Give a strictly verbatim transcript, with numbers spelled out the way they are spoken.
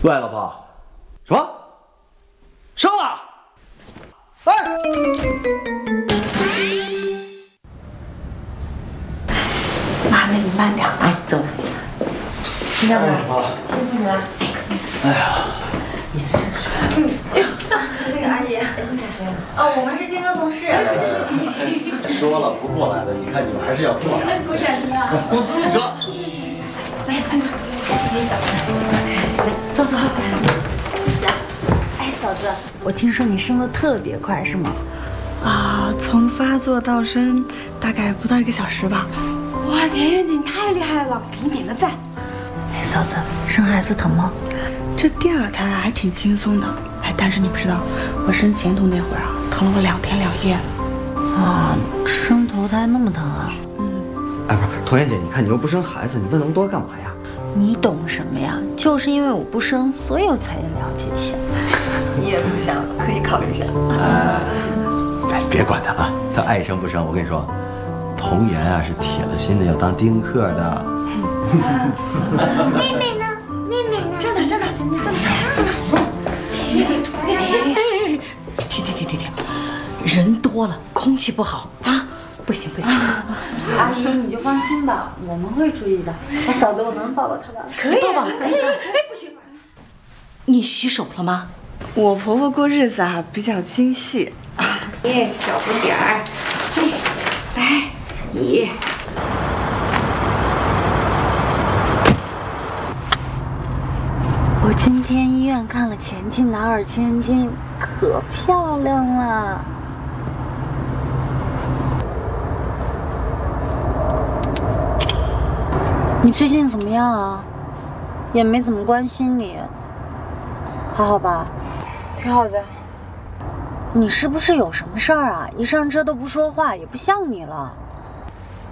喂，老婆，什么？生了？哎！ 妈，那你慢点，哎，走了。你干嘛？辛苦你了。 哎呀， 你随便说。嗯，哎呦，那个阿姨，你俩谁？哦，我们是金哥同事。 说了不过来的，你看你们还是要过来。 鼓掌怎么样？ 恭喜哥！ 来，进来。来，坐坐坐。谢谢。哎，嫂子，我听说你生的特别快，是吗？ 啊，从发作到生大概不到一个小时吧。哇，田园姐你太厉害了，给你点个赞。 哎，嫂子，生孩子疼吗？ 这第二胎还挺轻松的，哎，但是你不知道，我生前头那会儿啊，疼了我两天两夜。 啊，生头胎那么疼啊？ 嗯。 哎，不是，童妍姐，你看你又不生孩子，你问那么多干嘛呀？ 你懂什么呀？就是因为我不生，所以我才了解一下。 你也不想，可以考虑一下。 哎，别管他啊，他爱生不生。我跟你说，童颜啊是铁了心的要当丁克的。 妹妹呢？妹妹呢？ 这呢，这呢，这呢，这呢。 停停停停停，人多了，空气不好啊！不行不行，阿姨你就放心吧，我们会注意的。哎，嫂子，我能抱抱他吧？ 可以， 抱抱， 可以。哎，不行。 你洗手了吗？ 我婆婆过日子啊比较精细。 哎，小不点儿。来，你。我今天医院看了钱进的二千金，可漂亮了。你最近怎么样啊？也没怎么关心你，还好吧？ 挺好的。 你是不是有什么事儿啊？一上车都不说话，也不像你了。